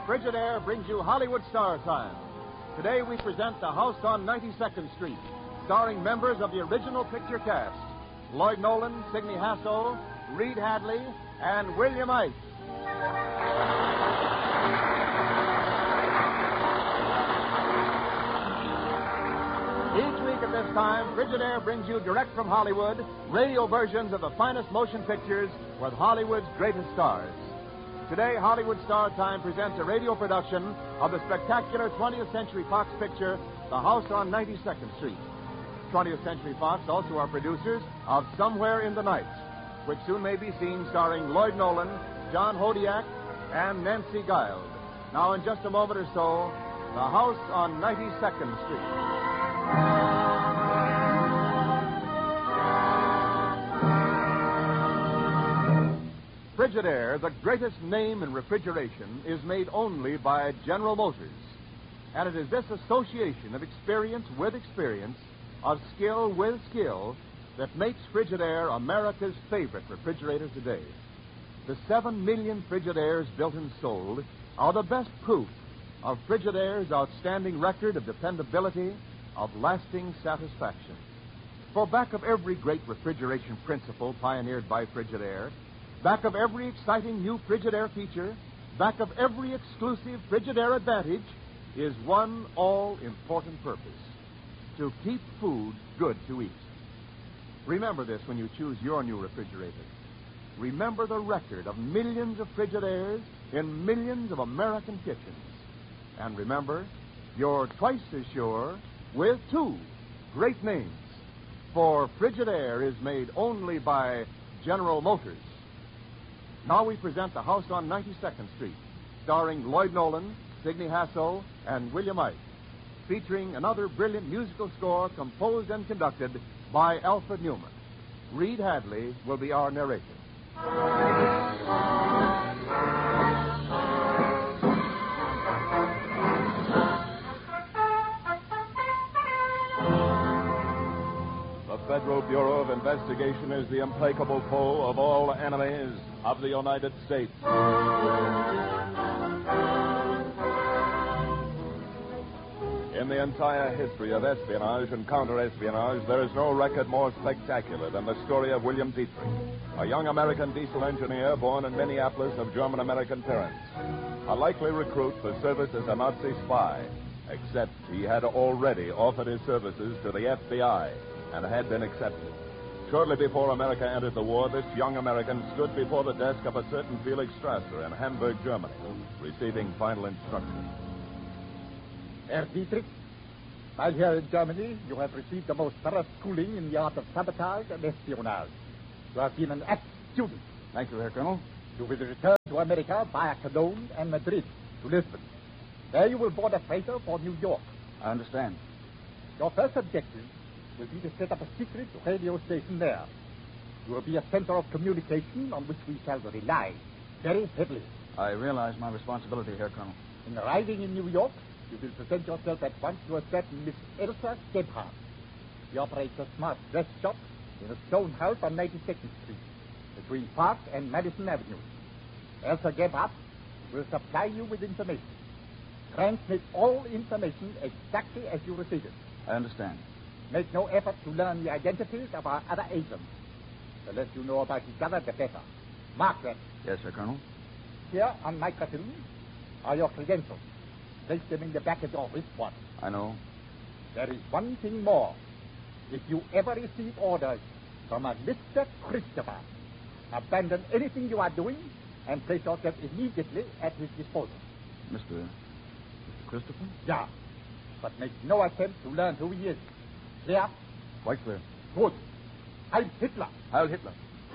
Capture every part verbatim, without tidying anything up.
Frigidaire brings you Hollywood Star Time. Today we present The House on ninety-second Street, starring members of the original picture cast, Lloyd Nolan, Signe Hasso, Reed Hadley, and William Ike. Each week at this time, Frigidaire brings you direct from Hollywood radio versions of the finest motion pictures with Hollywood's greatest stars. Today, Hollywood Star Time presents a radio production of the spectacular twentieth Century Fox picture, The House on ninety-second Street. twentieth Century Fox also are producers of Somewhere in the Nights, which soon may be seen starring Lloyd Nolan, John Hodiak, and Nancy Guild. Now, in just a moment or so, The House on ninety-second Street. Frigidaire, the greatest name in refrigeration, is made only by General Motors. And it is this association of experience with experience, of skill with skill, that makes Frigidaire America's favorite refrigerator today. The seven million Frigidaires built and sold are the best proof of Frigidaire's outstanding record of dependability, of lasting satisfaction. For back of every great refrigeration principle pioneered by Frigidaire, back of every exciting new Frigidaire feature, back of every exclusive Frigidaire advantage, is one all-important purpose: to keep food good to eat. Remember this when you choose your new refrigerator. Remember the record of millions of Frigidaires in millions of American kitchens. And remember, you're twice as sure with two great names. For Frigidaire is made only by General Motors. Now we present The House on ninety-second Street, starring Lloyd Nolan, Signe Hasso, and William Ike, featuring another brilliant musical score composed and conducted by Alfred Newman. Reed Hadley will be our narrator. The Federal Bureau of Investigation is the implacable foe of all enemies of the United States. In the entire history of espionage and counter-espionage, there is no record more spectacular than the story of William Dietrich, a young American diesel engineer born in Minneapolis of German-American parents. A likely recruit for service as a Nazi spy, except he had already offered his services to the F B I and had been accepted. Shortly before America entered the war, this young American stood before the desk of a certain Felix Strasser in Hamburg, Germany, receiving final instructions. Herr Dietrich, while here in Germany, you have received the most thorough schooling in the art of sabotage and espionage. You have been an apt student. Thank you, Herr Colonel. You will return to America via Cologne and Madrid to Lisbon. There you will board a freighter for New York. I understand. Your first objective will be to set up a secret radio station there. You will be a center of communication on which we shall rely very heavily. I realize my responsibility, Herr Colonel. In arriving in New York, you will present yourself at once to a certain Miss Elsa Gebhardt. She operates a smart dress shop in a stone house on ninety-second Street, between Park and Madison Avenue. Elsa Gebhardt will supply you with information. Transmit all information exactly as you receive it. I understand. Make no effort to learn the identities of our other agents. The less you know about each other, the better. Mark that. Yes, Herr Colonel. Here on microfilm are your credentials. Place them in the back of your wristwatch. I know. There is one thing more. If you ever receive orders from a Mister Christopher, abandon anything you are doing and place yourself immediately at his disposal. Mister Mister Christopher? Yeah. But make no attempt to learn who he is. Clear? Quite clear. Good. Heil Hitler. Heil Hitler.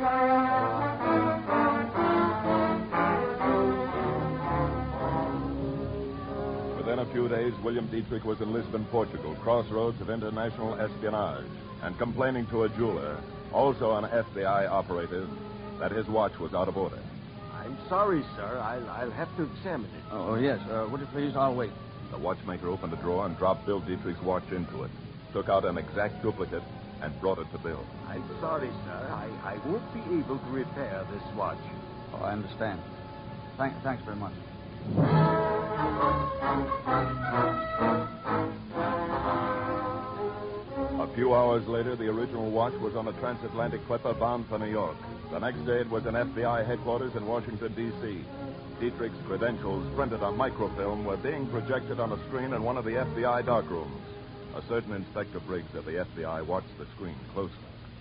Within a few days, William Dietrich was in Lisbon, Portugal, crossroads of international espionage, and complaining to a jeweler, also an F B I operative, that his watch was out of order. I'm sorry, sir. I'll, I'll have to examine it. Oh, oh yes. Uh, would you please? I'll wait. The watchmaker opened a drawer and dropped Bill Dietrich's watch into it, took out an exact duplicate, and brought it to Bill. I'm sorry, sir. I, I won't be able to repair this watch. Oh, I understand. Thank, thanks very much. A few hours later, the original watch was on a transatlantic clipper bound for New York. The next day, it was in F B I headquarters in Washington, D C Dietrich's credentials, printed on microfilm, were being projected on a screen in one of the F B I darkrooms. A certain Inspector Briggs of the F B I watched the screen closely.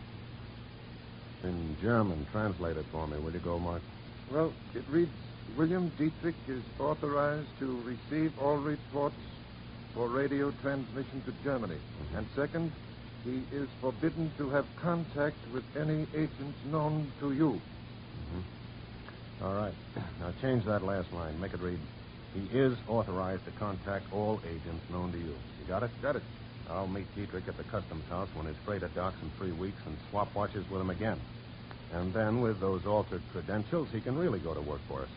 In German, translate it for me, will you go, Mark? Well, it reads, William Dietrich is authorized to receive all reports for radio transmission to Germany. Mm-hmm. And second, he is forbidden to have contact with any agents known to you. Mm-hmm. All right. Now change that last line. Make it read, he is authorized to contact all agents known to you. You got it? Got it. I'll meet Dietrich at the customs house when his freighter docks in three weeks and swap watches with him again. And then, with those altered credentials, he can really go to work for us.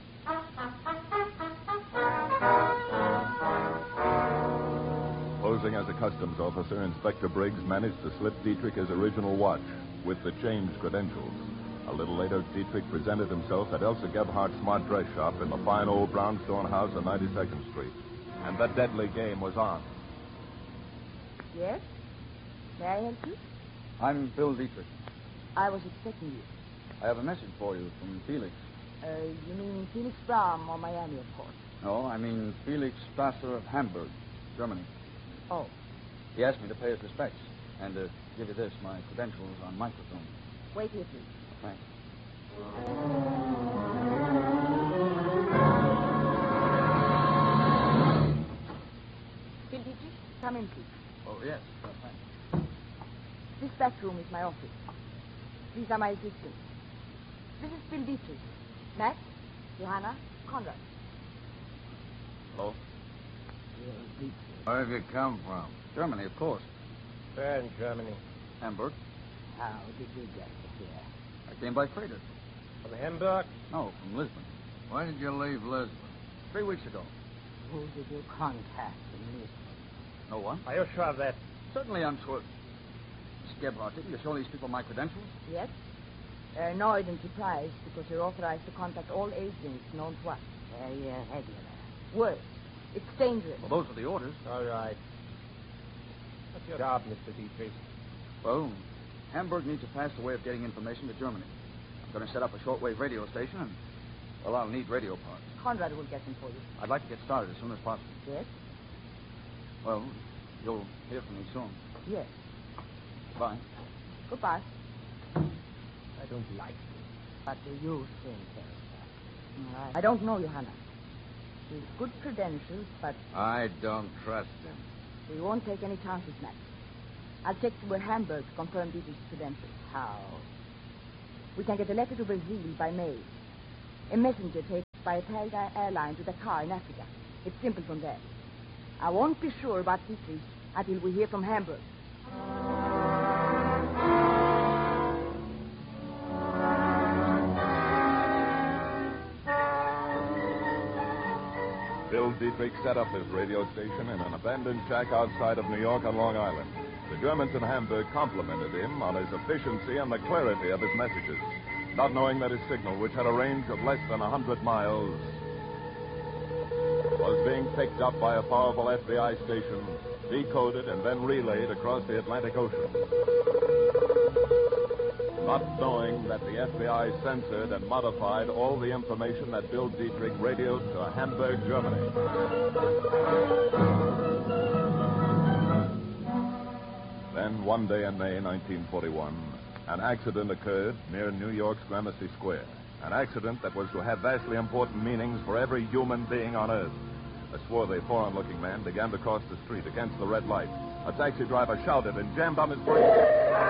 Posing as a customs officer, Inspector Briggs managed to slip Dietrich his original watch with the changed credentials. A little later, Dietrich presented himself at Elsa Gebhardt's smart dress shop in the fine old brownstone house on ninety-second Street. And the deadly game was on. Yes? May I help you? I'm Bill Dietrich. I was expecting you. I have a message for you from Felix. Uh, you mean Phoenix Brown or Miami, of course? No, I mean Felix Strasser of Hamburg, Germany. Oh. He asked me to pay his respects and to give you this, my credentials on microfilm. Wait here, please. Thanks. Bill Dietrich, come in, please. Oh, yes. Oh, thanks. This back room is my office. These are my assistants. This is Bill Dietrich. Max, Johanna, Conrad. Hello? Where have you come from? Germany, of course. Where in Germany? Hamburg. How did you get here? I came by freighter. From Hamburg? No, from Lisbon. When did you leave Lisbon? Three weeks ago. Who did you contact in Lisbon? No one? Are you sure of that? Certainly I'm sure. Miss Gebhardt, didn't you show these people my credentials? Yes. They're annoyed and surprised because you're authorized to contact all agents known to us. Very irregular. Worse, it's dangerous. Well, those are the orders. All right. What's your job, Mister Dietrich? Well, Hamburg needs a faster way of getting information to Germany. I'm going to set up a shortwave radio station, and, well, I'll need radio parts. Conrad will get them for you. I'd like to get started as soon as possible. Yes? Well, you'll hear from me soon. Yes. Bye. Goodbye. I don't like you. What do you think, Elsa? All right. I don't know, Johanna. He's good credentials, but I don't trust him. we won't take any chances, Max. I'll check with Hamburg to confirm Dietrich's credentials. How? We can get a letter to Brazil by mail. A messenger takes by a Tiger Airline to Dakar in Africa. It's simple from there. I won't be sure about Dietrich until we hear from Hamburg. Bill Dietrich set up his radio station in an abandoned shack outside of New York on Long Island. The Germans in Hamburg complimented him on his efficiency and the clarity of his messages, not knowing that his signal, which had a range of less than a hundred miles, was being picked up by a powerful F B I station, decoded and then relayed across the Atlantic Ocean. Not knowing that the F B I censored and modified all the information that Bill Dietrich radioed to Hamburg, Germany. Then, one day in May nineteen forty-one, an accident occurred near New York's Gramercy Square. An accident that was to have vastly important meanings for every human being on Earth. A swarthy, foreign-looking man began to cross the street against the red light. A taxi driver shouted and jammed on his brakes.